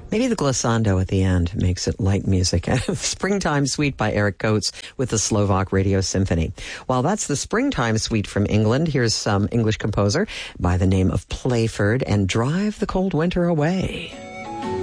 Maybe the glissando at the end makes it light music. Springtime Suite by Eric Coates with the Slovak Radio Symphony. While that's the Springtime Suite from England, here's some English composer by the name of Playford and Drive the Cold Winter Away.